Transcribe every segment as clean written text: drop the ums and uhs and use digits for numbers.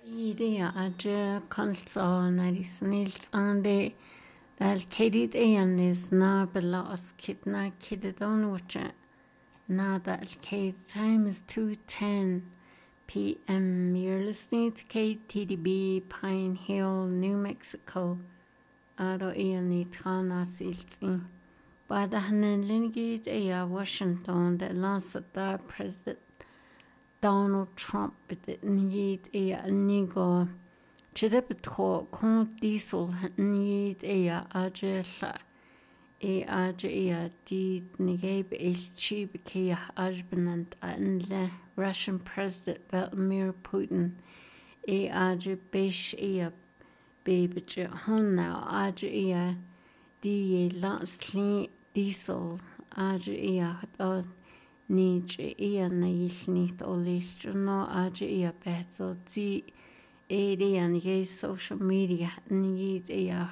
Idea aja console nadis nils ande dal kedit is na belos kidna kididon wacha na dal kid time is 2:10 p.m. You're listening to KTDB Pine Hill, New Mexico. Aro iani trana silti. Bada hanen lingid Washington that lansata President Donald Trump need nigo chirepetho kon diesel need ajela aja di nigab chib kia ajbenant anle Russian President Vladimir Putin aja besh baby hon now aja di last diesel aja Niche na yishnit olish no aja beto ti and ye social media need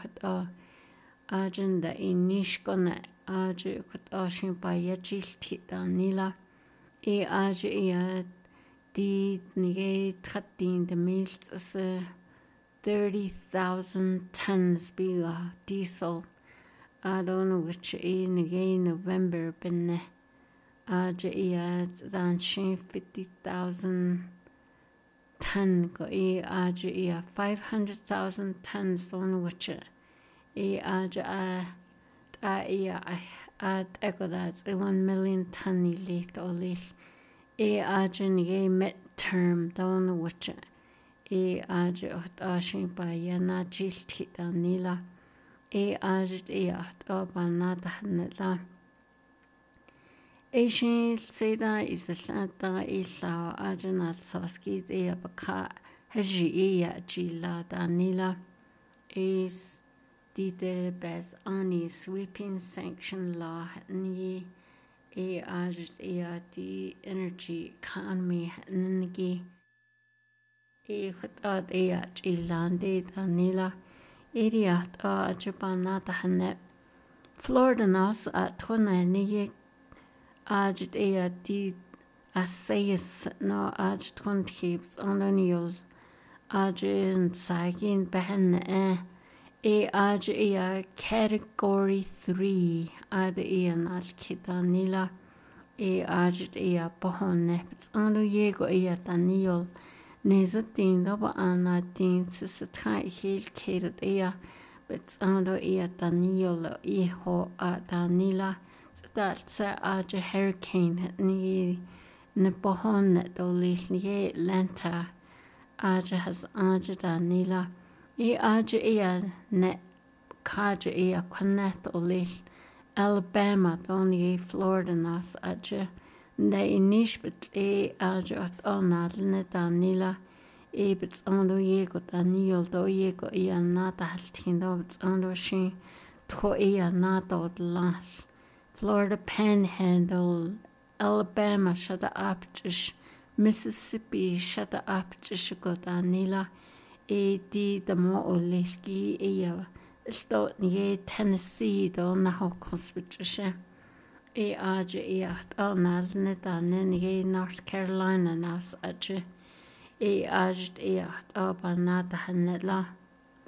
agenda inishkona aja kutashin by yachiltita nila aja di nige tratin the mills 30,000 tons biga diesel I don't know which nige November benne aja than 50,000 ton go aja 500,000 tons on which aja at echo that's 1 million ton late or late aja nige midterm down which aja ashin by yana jiltita nila aja banata nila Asian Seda is the Santa Isla Arjanal Soskis Baka Haji Gila Danila is Dite Bes Ani sweeping sanction law Ni the energy economy Nigi Hutat Gilande Danila Area Japanata Hanet Florida Nas at Tona Nigi Ajit di asayas no ajit kontips ononiol ajin sagin ben ajit category 3 ad al kidanila ajit pohone ondo yego daniel nezatin doba anatin sisatrai hil kedet but ondo daniel ho danila that's a hurricane ni Napohon dolis ni Atlanta aja has aja danila aja net kaja connect olis Alabama doni Florida nas aja ne inish but aja onal ne danila but ondo yego daniel do yego nata haltindo but ondo shin tro nata las Florida Panhandle, Alabama shut up Mississippi shut up Chicodanila, the more Olishki, Stot ye Tennessee, don't know conspicuous. Aja Donald Netan, ye North Carolina nas aja, ajt Abanata Hanetla.